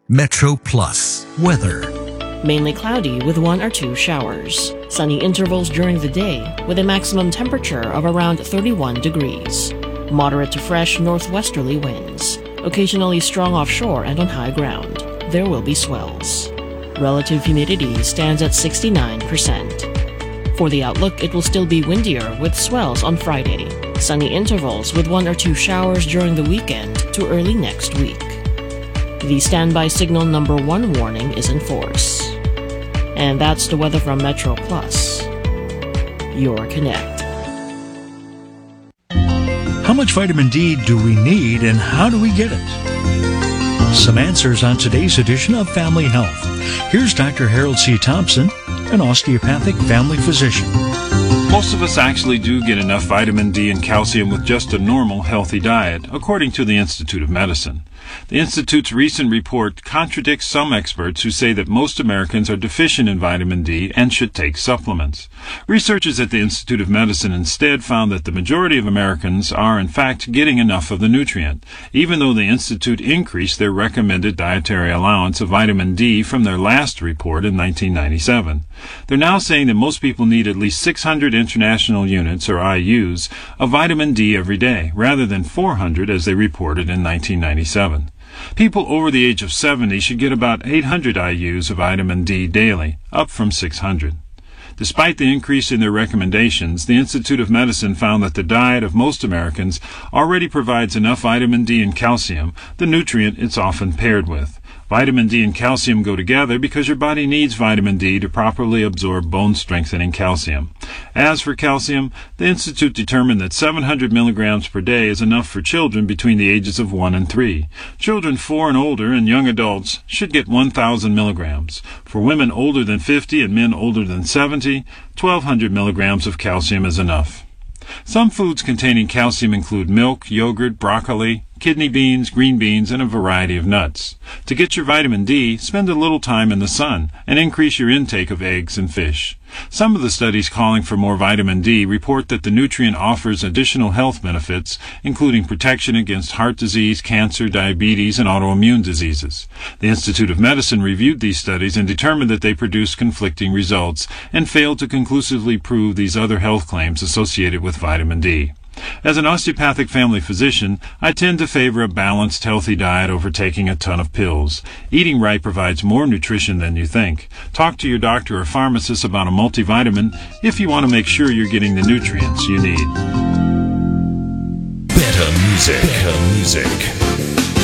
Metro Plus weather. Mainly cloudy with 1 or 2 showers. Sunny intervals during the day with a maximum temperature of around 31 degrees. Moderate to fresh northwesterly winds. Occasionally strong offshore and on high ground. There will be swells. Relative humidity stands at 69%. For the outlook, it will still be windier with swells on Friday. Sunny intervals with 1 or 2 showers during the weekend to early next week. The standby signal number 1 warning is in force. And that's the weather from Metro Plus. Your Connect. How much vitamin D do we need and how do we get it? Some answers on today's edition of Family Health. Here's Dr. Harold C. Thompson, an osteopathic family physician. Most of us actually do get enough vitamin D and calcium with just a normal, healthy diet, according to the Institute of Medicine. The Institute's recent report contradicts some experts who say that most Americans are deficient in vitamin D and should take supplements. Researchers at the Institute of Medicine instead found that the majority of Americans are in fact getting enough of the nutrient, even though the Institute increased their recommended dietary allowance of vitamin D from their last report in 1997. They're now saying that most people need at least 600 international units, or IUs, of vitamin D every day, rather than 400 as they reported in 1997. People over the age of 70 should get about 800 IUs of vitamin D daily, up from 600. Despite the increase in their recommendations, the Institute of Medicine found that the diet of most Americans already provides enough vitamin D and calcium, the nutrient it's often paired with. Vitamin D and calcium go together because your body needs vitamin D to properly absorb bone-strengthening calcium. As for calcium, the Institute determined that 700 milligrams per day is enough for children between the ages of 1 and 3. Children 4 and older and young adults should get 1,000 milligrams. For women older than 50 and men older than 70, 1,200 milligrams of calcium is enough. Some foods containing calcium include milk, yogurt, broccoli, kidney beans, green beans, and a variety of nuts. To get your vitamin D, spend a little time in the sun and increase your intake of eggs and fish. Some of the studies calling for more vitamin D report that the nutrient offers additional health benefits, including protection against heart disease, cancer, diabetes, and autoimmune diseases. The Institute of Medicine reviewed these studies and determined that they produced conflicting results and failed to conclusively prove these other health claims associated with vitamin D. As an osteopathic family physician, I tend to favor a balanced, healthy diet over taking a ton of pills. Eating right provides more nutrition than you think. Talk to your doctor or pharmacist about a multivitamin if you want to make sure you're getting the nutrients you need. Better music.